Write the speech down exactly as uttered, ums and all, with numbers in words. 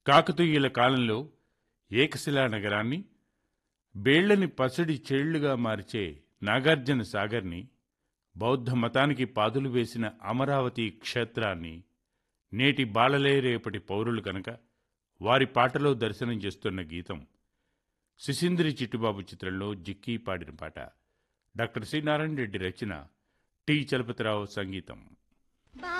కాకతీయుల కాలంలో ఏకశిలా నగరాన్ని, బేళ్లని పసిడి చేళ్లుగా మార్చే నాగార్జున సాగర్ని, బౌద్ధ మతానికి పాదులు వేసిన అమరావతి క్షేత్రాన్ని నేటి బాలలే రేపటి పౌరులు కనుక వారి పాటలో దర్శనం చేస్తున్న గీతం శిశింద్రి చిట్టుబాబు చిత్రంలో జిక్కీ పాడిన పాట. డాక్టర్ సి నారాయణ రెడ్డి రచన, టి చలపతిరావు సంగీతం.